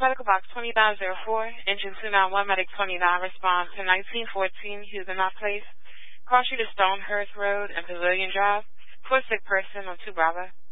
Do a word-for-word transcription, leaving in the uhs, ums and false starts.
Medical Box twenty-nine oh four, Engine two nine one, Medic twenty-nine, respond to nineteen fourteen Huguenot Place, Cross Street of Stonehurst Road and Pavilion Drive, for a sick person on two Bravo.